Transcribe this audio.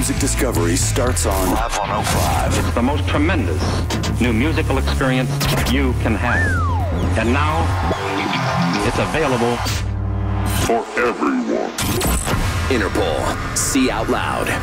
music discovery starts on Live 105. It's the most tremendous new musical experience you can have. And now, it's available for everyone. Interpol. See out loud.